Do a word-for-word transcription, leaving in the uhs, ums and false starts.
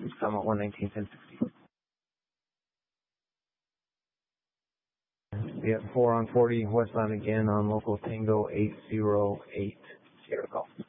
Summit one nineteen ten sixty. We have four on forty westbound again on local Tango eight zero eight Sierra Golf.